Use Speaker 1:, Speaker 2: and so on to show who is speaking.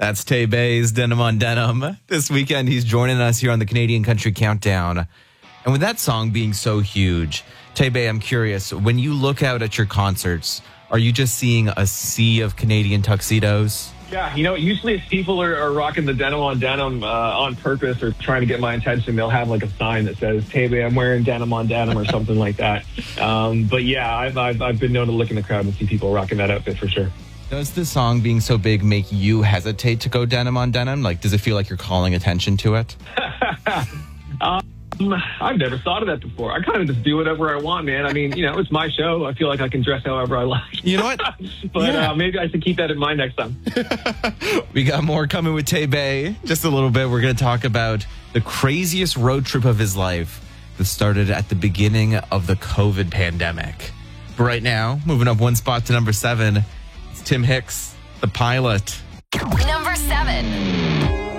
Speaker 1: That's Tay Bay's Denim on Denim. This weekend, he's joining us here on the Canadian Country Countdown. And with that song being so huge, Tay Bay, I'm curious, when you look out at your concerts, are you just seeing a sea of Canadian tuxedos?
Speaker 2: Yeah, usually if people are rocking the denim on purpose or trying to get my attention, they'll have like a sign that says, "Tay Bay, I'm wearing denim on denim," or something like that. But yeah, I've been known to look in the crowd and see people rocking that outfit for sure.
Speaker 1: Does the song being so big make you hesitate to go denim on denim? Like, does it feel like you're calling attention to it?
Speaker 2: I've never thought of that before. I kind of just do whatever I want, man. I mean, it's my show. I feel like I can dress however I like.
Speaker 1: You know what?
Speaker 2: But maybe I should keep that in mind next time.
Speaker 1: We got more coming with Tay Bay. Just a little bit. We're going to talk about the craziest road trip of his life that started at the beginning of the COVID pandemic. But right now, moving up one spot to number 7, it's Tim Hicks, The Pilot.
Speaker 3: Number